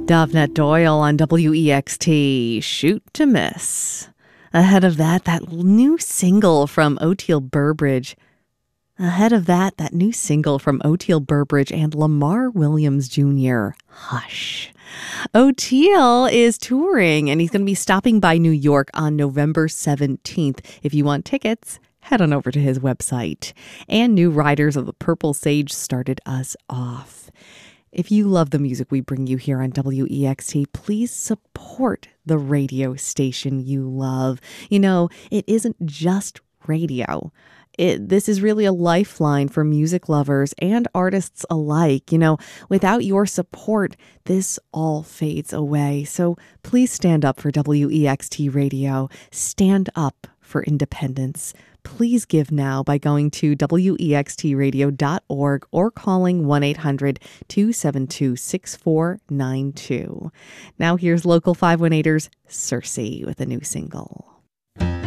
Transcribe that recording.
Dovnette Doyle on WEXT, Shoot to Miss. Ahead of that new single from Oteil Burbridge. That new single from Oteil Burbridge and Lamar Williams Jr., Hush. Oteil is touring, and he's going to be stopping by New York on November 17th. If you want tickets, head on over to his website. And New Riders of the Purple Sage started us off. If you love the music we bring you here on WEXT, please support the radio station you love. You know, it isn't just radio. This is really a lifeline for music lovers and artists alike. You know, without your support, this all fades away. So please stand up for WEXT Radio. Stand up for independence. Please give now by going to wextradio.org or calling 1-800-272-6492. Now here's Local 518's Circe with a new single.